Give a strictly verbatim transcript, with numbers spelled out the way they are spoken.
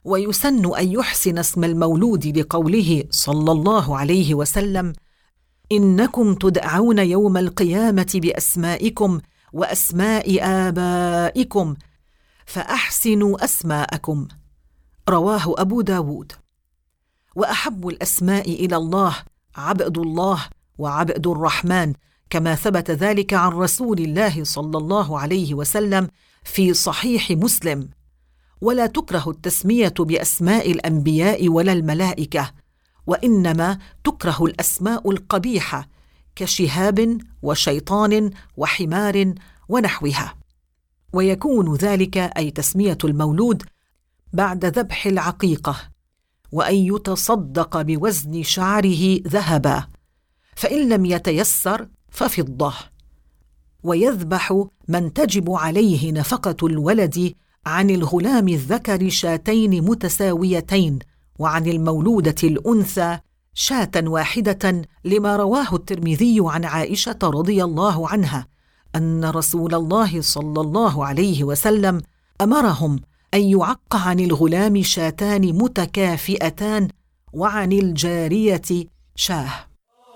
ويسن أن يحسن اسم المولود لقوله صلى الله عليه وسلم: إنكم تدعون يوم القيامة بأسمائكم وأسماء آبائكم فأحسنوا أسماءكم. رواه أبو داود. وأحب الأسماء إلى الله عبد الله وعبد الرحمن، كما ثبت ذلك عن رسول الله صلى الله عليه وسلم في صحيح مسلم. ولا تكره التسمية بأسماء الأنبياء ولا الملائكة، وإنما تكره الأسماء القبيحة كشهاب وشيطان وحمار ونحوها. ويكون ذلك أي تسمية المولود بعد ذبح العقيقة، وأن يتصدق بوزن شعره ذهبا، فإن لم يتيسر ففضة. ويذبح من تجب عليه نفقة الولد عن الغلام الذكر شاتين متساويتين، وعن المولودة الأنثى شاة واحدة، لما رواه الترمذي عن عائشة رضي الله عنها أن رسول الله صلى الله عليه وسلم أمرهم أن يعق عن الغلام شاتان متكافئتان، وعن الجارية شاه.